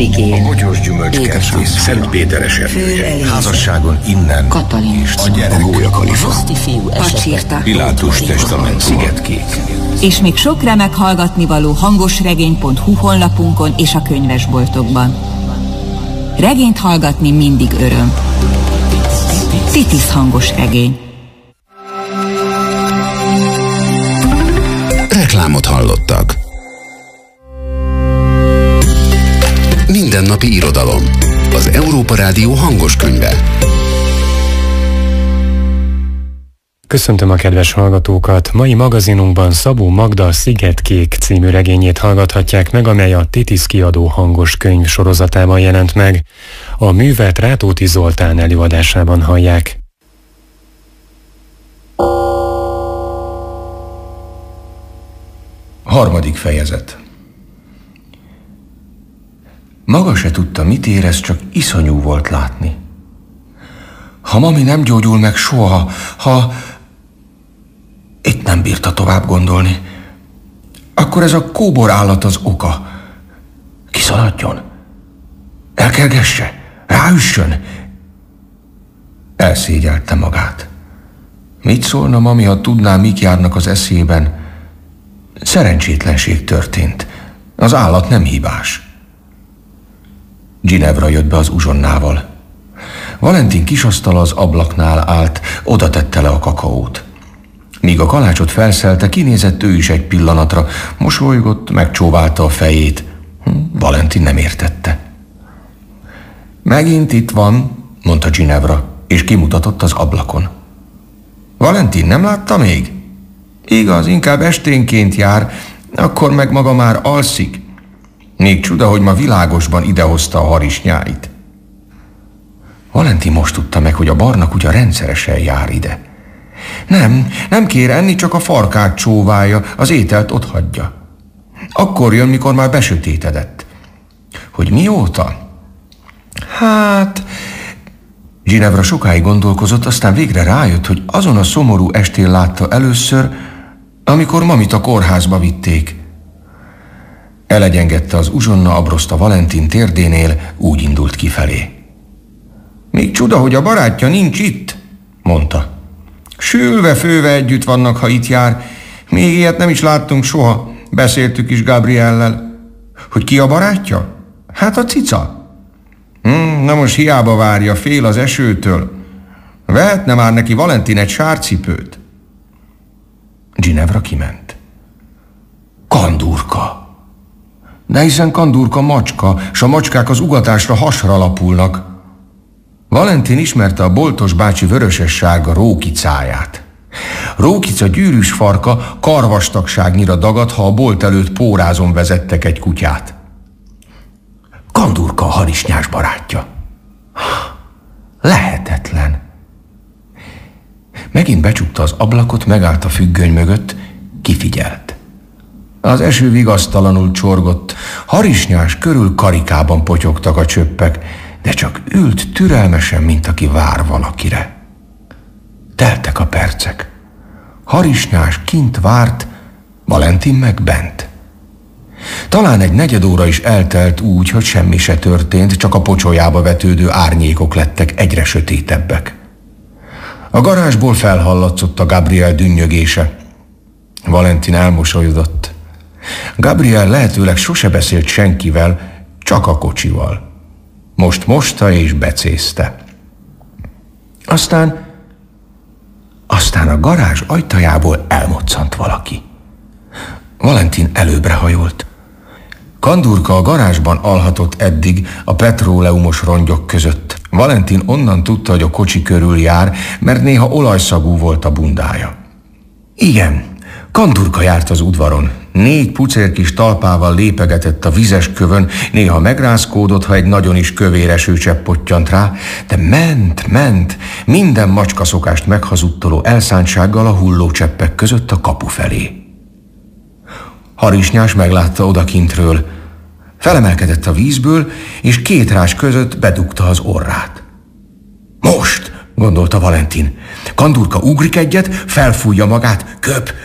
Epigén, a bogyós gyümölcskertész, Szentpéteres Erdő, házasságon innen, Katalin, és a gyerek, a Gólya-Kalifa, Roszti fiú esete, Pilátus testament, Szigetkék. És még sok remek hallgatnivaló hangosregény.hu honlapunkon és a könyvesboltokban. Regényt hallgatni mindig öröm. Titis hangos regény. Reklámot hallottak. Mindennapi irodalom. Az Európa Rádió hangos könyve. Köszöntöm a kedves hallgatókat! Mai magazinunkban Szabó Magda Szigetkék című regényét hallgathatják meg, amely a Titis kiadó hangos könyv sorozatában jelent meg. A művet Rátóti Zoltán előadásában hallják. Harmadik fejezet. Maga se tudta, mit érez, csak iszonyú volt látni. Ha mami nem gyógyul meg soha, Itt nem bírta tovább gondolni. Akkor ez a kóbor állat az oka. Kiszaladjon. Elkergesse. Ráüssön. Elszégyelte magát. Mit szólna mami, ha tudná, mik járnak az eszében? Szerencsétlenség történt. Az állat nem hibás. Ginevra jött be az uzsonnával. Valentin kisasztala az ablaknál állt, oda tette le a kakaót. Míg a kalácsot felszelte, kinézett ő is egy pillanatra, mosolygott, megcsóválta a fejét. Valentin nem értette. Megint itt van, mondta Ginevra, és kimutatott az ablakon. Valentin nem látta még? Igaz, inkább esténként jár, akkor meg maga már alszik. Még csuda, hogy ma világosban idehozta a harisnyáit. Valentin most tudta meg, hogy a barna kutya rendszeresen jár ide. Nem kér enni, csak a farkát csóválja, az ételt otthagyja. Akkor jön, mikor már besötétedett. Hogy mióta? Ginevra sokáig gondolkozott, aztán végre rájött, hogy azon a szomorú estén látta először, amikor mamit a kórházba vitték. Elegyengette az uzsonna abroszt a Valentin térdénél, úgy indult kifelé. Még csuda, hogy a barátja nincs itt, mondta. Sülve-főve együtt vannak, ha itt jár. Még ilyet nem is láttunk soha. Beszéltük is Gabriellel. Hogy ki a barátja? Hát a cica. Na most hiába várja, fél az esőtől. Vehetne már neki Valentin egy sárcipőt. Ginevra kiment. Kandúrka. De hiszen Kandúrka macska, s a macskák az ugatásra hasra lapulnak. Valentin ismerte a boltos bácsi vöröses-sárga Rókicáját. Rókica gyűrűs farka karvastagságnyira dagadt, ha a bolt előtt pórázon vezettek egy kutyát. Kandúrka a harisnyás barátja. Lehetetlen. Megint becsukta az ablakot, megállt a függöny mögött, kifigyelt. Az eső vigasztalanul csorgott, harisnyás körül karikában potyogtak a csöppek, de csak ült türelmesen, mint aki vár valakire. Teltek a percek. Harisnyás kint várt, Valentin meg bent. Talán egy negyed óra is eltelt úgy, hogy semmi se történt, csak a pocsolyába vetődő árnyékok lettek egyre sötétebbek. A garázsból felhallatszott a Gabriel dünnyögése. Valentin elmosolyodott. Gabriel lehetőleg sose beszélt senkivel, csak a kocsival. Most mosta és becézte. Aztán a garázs ajtajából elmoccant valaki. Valentin előbbre hajolt. Kandúrka a garázsban alhatott eddig a petróleumos rongyok között. Valentin onnan tudta, hogy a kocsi körül jár, mert néha olajszagú volt a bundája. Igen, Kandúrka járt az udvaron. 4 pucér kis talpával lépegetett a vizes kövön, néha megrázkódott, ha egy nagyon is kövér esőcsepp pottyant rá, de ment, minden macska szokást meghazudtoló elszántsággal a hullócseppek között a kapu felé. Harisnyás meglátta odakintről. Felemelkedett a vízből, és 2 rás között bedugta az orrát. Most, gondolta Valentin. Kandúrka ugrik egyet, felfújja magát, köp,